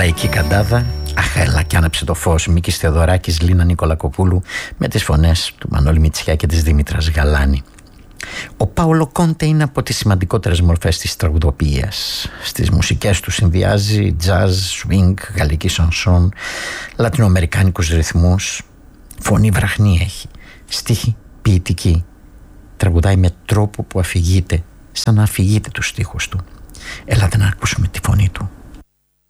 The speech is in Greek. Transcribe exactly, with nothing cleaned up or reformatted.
Λαϊκή Καντάδα, Αχέλα κι άναψε το φως, Μίκης Θεοδωράκης, Λίνα Νικολακοπούλου, με τις φωνές του Μανώλη Μητσιά και της Δήμητρας Γαλάνη. Ο Πάολο Κόντε είναι από τις σημαντικότερες μορφές της τραγουδοποιίας. Στις μουσικές του συνδυάζει jazz, swing, γαλλική σανσόν, λατινοαμερικάνικους ρυθμούς. Φωνή βραχνή έχει, στίχη ποιητική. Τραγουδάει με τρόπο που αφηγείται, σαν να αφηγείται τους στίχους του. Ελάτε να ακούσουμε τη φωνή του.